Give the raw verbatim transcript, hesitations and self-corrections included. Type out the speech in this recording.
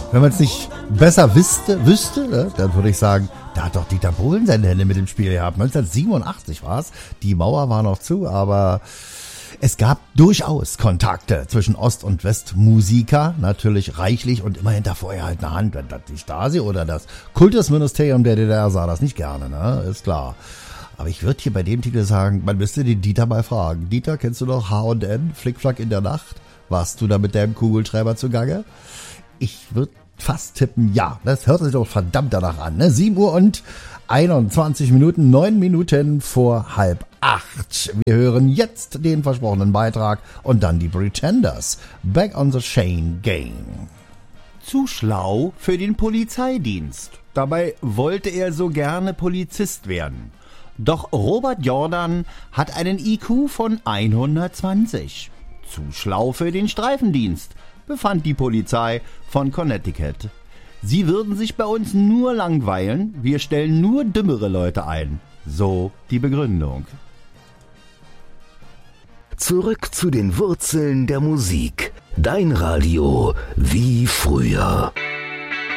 Wenn man es nicht besser wüsste, wüsste, ne, dann würde ich sagen, da hat doch Dieter Bohlen seine Hände mit dem Spiel gehabt. neunzehnhundertsiebenundachtzig war es. Die Mauer war noch zu, aber es gab durchaus Kontakte zwischen Ost- und Westmusiker, natürlich reichlich und immer hinter vorgehaltener Hand. Wenn das die Stasi oder das Kultusministerium der D D R sah das nicht gerne, ne? Ist klar. Aber ich würde hier bei dem Titel sagen, man müsste den Dieter mal fragen. Dieter, kennst du noch H und N, Flickflack in der Nacht? Warst du da mit deinem Kugelschreiber zugange? Ich würde fast tippen, ja. Das hört sich doch verdammt danach an. Ne? sieben Uhr und einundzwanzig Minuten, neun Minuten vor halb acht. Wir hören jetzt den versprochenen Beitrag und dann die Pretenders. Back on the Chain Gang. Zu schlau für den Polizeidienst. Dabei wollte er so gerne Polizist werden. Doch Robert Jordan hat einen I Q von hundertzwanzig. Zu schlau für den Streifendienst, befand die Polizei von Connecticut. Sie würden sich bei uns nur langweilen, wir stellen nur dümmere Leute ein. So die Begründung. Zurück zu den Wurzeln der Musik. Dein Radio wie früher.